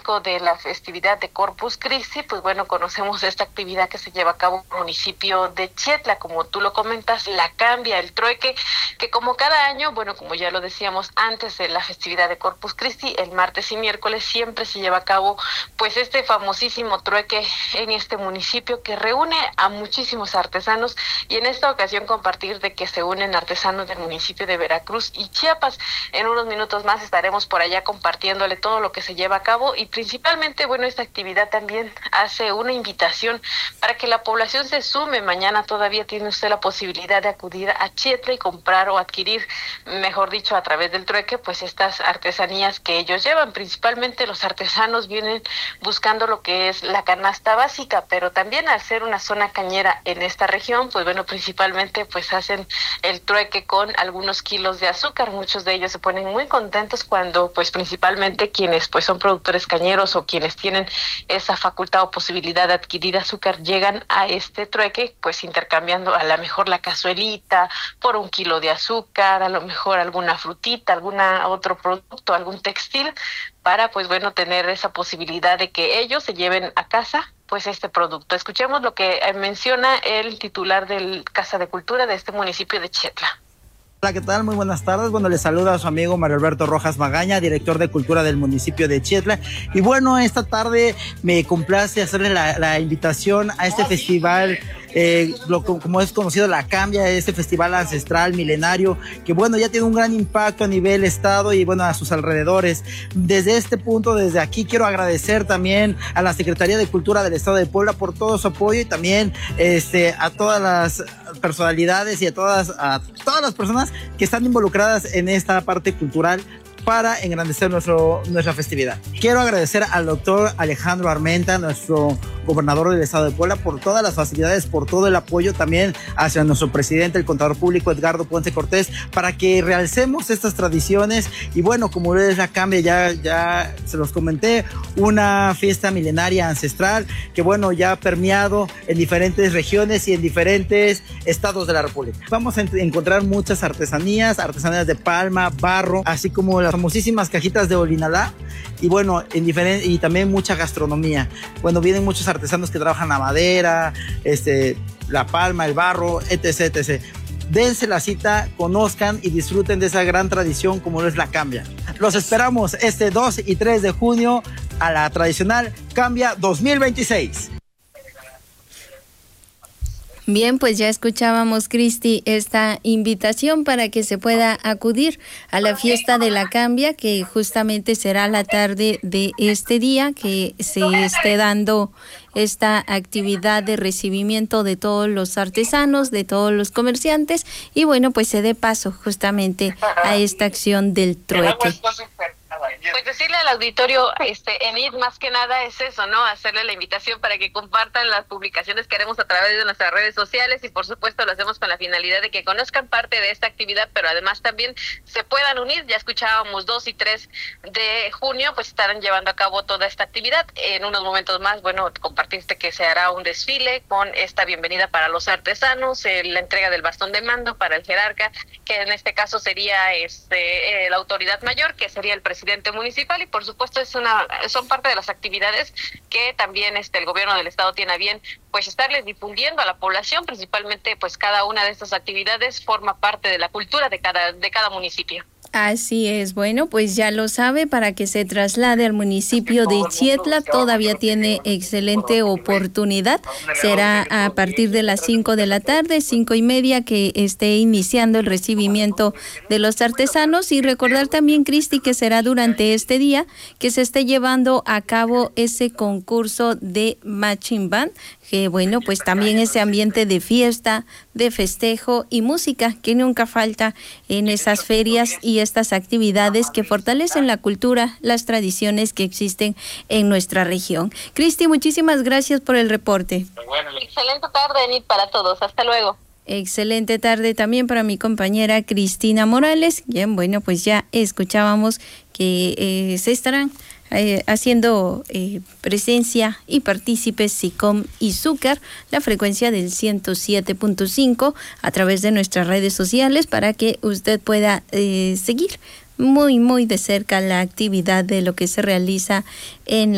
marco de la festividad de Corpus Christi, pues bueno, conocemos esta actividad que se lleva a cabo en el municipio de Chietla, como tú lo comentas, la cambia, el trueque, que como cada año, bueno, como ya lo decíamos antes de la festividad de Corpus Christi, el martes y miércoles siempre se lleva a cabo pues este famosísimo trueque en este municipio que reúne a muchísimos artesanos, y en esta ocasión compartir de que se unen artesanos del municipio de Veracruz y Chiapas. En unos minutos más estaremos por allá compartiéndole todo lo que se lleva a cabo, y principalmente, bueno, esta actividad también hace una invitación para que la población se sume. Mañana todavía tiene usted la posibilidad de acudir a Chietla y comprar o adquirir, mejor dicho, a través del trueque, pues estas artesanías que ellos llevan. Principalmente los artesanos vienen buscando lo que es la canasta básica, pero también al ser una zona cañera en esta región, pues bueno, principalmente pues hacen el trueque con algunos kilos de azúcar. Muchos de ellos se ponen muy contentos cuando pues principalmente quienes pues son productores cañeros o quienes tienen esa facultad o posibilidad de adquirir azúcar llegan a este trueque pues intercambiando a lo mejor la cazuelita por un kilo de azúcar, a lo mejor alguna frutita, alguna otro producto, algún textil, para pues bueno tener esa posibilidad de que ellos se lleven a casa pues este producto. Escuchemos lo que menciona el titular del Casa de Cultura de este municipio de Chietla. Hola, ¿qué tal? Muy buenas tardes. Bueno, les saluda a su amigo Mario Alberto Rojas Magaña, director de Cultura del municipio de Chietla. Y bueno, esta tarde me complace hacerle la invitación a este festival, como es conocido, La Cambia, este festival ancestral, milenario, que bueno, ya tiene un gran impacto a nivel estado y bueno, a sus alrededores. Desde este punto, desde aquí, quiero agradecer también a la Secretaría de Cultura del Estado de Puebla por todo su apoyo, y también a todas las personalidades y a todas las personas que están involucradas en esta parte cultural para engrandecer nuestra festividad. Quiero agradecer al doctor Alejandro Armenta, nuestro gobernador del estado de Puebla, por todas las facilidades, por todo el apoyo, también hacia nuestro presidente, el contador público Edgardo Ponce Cortés, para que realcemos estas tradiciones. Y bueno, como es La Cambia, ya se los comenté, una fiesta milenaria ancestral que bueno, ya ha permeado en diferentes regiones y en diferentes estados de la República. Vamos a encontrar muchas artesanías de palma, barro, así como las famosísimas cajitas de Olinalá, y bueno, y también mucha gastronomía. Bueno, vienen muchos artesanos que trabajan la madera, la palma, el barro, etc, etc. Dense la cita, conozcan y disfruten de esa gran tradición como es La Cambia. Los esperamos este 2 y 3 de junio a la tradicional Cambia 2026. Bien, pues ya escuchábamos, Cristi, esta invitación para que se pueda acudir a la fiesta de La Cambia, que justamente será la tarde de este día, que se esté dando esta actividad de recibimiento de todos los artesanos, de todos los comerciantes, y bueno, pues se dé paso justamente a esta acción del trueque. Pues decirle al auditorio, Enid, más que nada es eso, ¿no? Hacerle la invitación para que compartan las publicaciones que haremos a través de nuestras redes sociales, y por supuesto lo hacemos con la finalidad de que conozcan parte de esta actividad, pero además también se puedan unir. Ya escuchábamos 2 y 3 de junio, pues estarán llevando a cabo toda esta actividad. En unos momentos más, bueno, compartiste que se hará un desfile con esta bienvenida para los artesanos, la entrega del bastón de mando para el jerarca, que en este caso sería la autoridad mayor, que sería el presidente municipal, y por supuesto son parte de las actividades que también el gobierno del estado tiene a bien pues estarles difundiendo a la población. Principalmente pues cada una de estas actividades forma parte de la cultura de cada municipio. Así es, bueno, pues ya lo sabe, para que se traslade al municipio de Chietla, todavía tiene excelente oportunidad. Será a partir de las 5 de la tarde, 5:30, que esté iniciando el recibimiento de los artesanos. Y recordar también, Cristi, que será durante este día que se esté llevando a cabo ese concurso de Marching Band, que bueno, pues también ese ambiente de fiesta, de festejo y música que nunca falta en esas ferias y estas actividades que fortalecen la cultura, las tradiciones que existen en nuestra región. Cristi, muchísimas gracias por el reporte. Excelente tarde, Enid, para todos. Hasta luego. Excelente tarde también para mi compañera Cristina Morales. Bien, bueno, pues ya escuchábamos que se estarán haciendo presencia y partícipes SICOM y Zúcar, la frecuencia del 107.5 a través de nuestras redes sociales, para que usted pueda seguir muy de cerca la actividad de lo que se realiza en